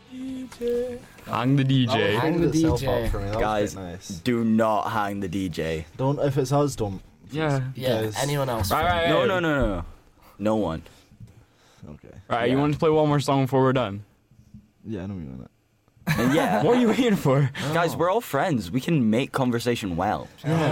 Hang the DJ. Hang the DJ. For me. That Guys, was quite nice. do not hang the DJ. Don't, if it's us, don't. Yeah. Yeah, Guys. anyone else? Right. No. No one. Okay. Right, you want to play one more song before we're done? Yeah, I know you want it. And yeah, What are you waiting for? guys, we're all friends. We can make conversation well.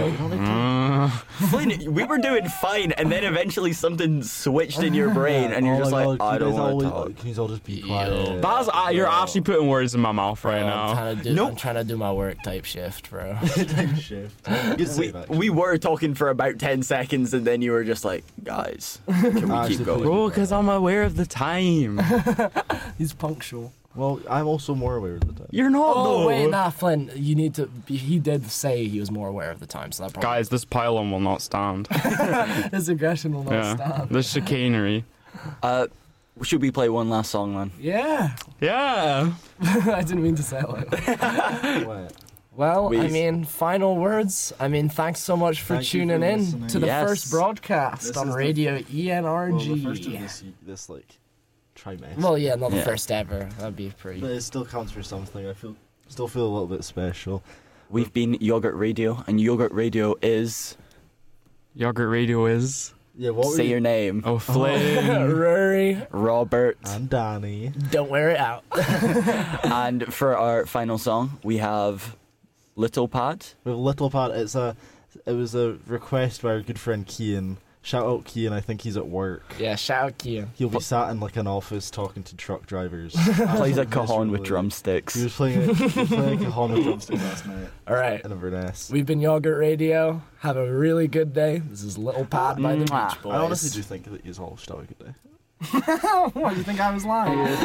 Flynn, we were doing fine, and then eventually something switched in your brain, and you're just like, I don't want to talk. Can you all just be quiet? That's you're actually putting words in my mouth right now. I'm trying to do my work type shift, bro. Shift. You can say that. We were talking for about 10 seconds, and then you were just like, guys, can we Actually, keep going? Bro, because I'm aware of the time. He's punctual. Well, I'm also more aware of the time. You're not, Oh though. wait, nah, Flynn. You need to. He did say he was more aware of the time, so that probably. Guys, this pylon will not stand. his aggression will not Yeah. stand. This chicanery. Should we play one last song, man? Yeah. Yeah. I didn't mean to say it like that. What? Well, I Please. mean, final words. I mean, thanks so much for Thank you tuning for in listening. to the Yes. first broadcast This on is the- Radio Well, ENRG. the first of this like trimester. Well, yeah, not the Yeah. first ever. That'd be pretty. But it still counts for something. I still feel a little bit special. We've been Yogurt Radio, and Yogurt Radio is... Yogurt Radio is. Yeah, what Say your name. Oh, Flynn. Rory, Robert. And Danny. don't wear it out. And for our final song, we have Little Pad. With Little Pad, it was a request by our good friend Kian. Shout out Kian, I think he's at work. Yeah, shout out Kian. He'll be sat in like an office talking to truck drivers. Plays a cajon with Miserably. drumsticks. He was playing a cajon with drumsticks last night All right. in Inverness. We've been Yogurt Radio. Have a really good day. This is Little Pad by the Mwah. Beach Boys. I honestly do think that he's all should have a good day. What, you think I was lying?